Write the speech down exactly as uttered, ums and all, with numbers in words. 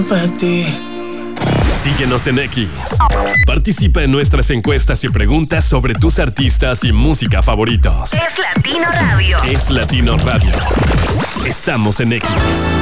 para ti. Síguenos en X. Participa en nuestras encuestas y preguntas sobre tus artistas y música favoritos. Es Latino Radio. Es Latino Radio. Estamos en X.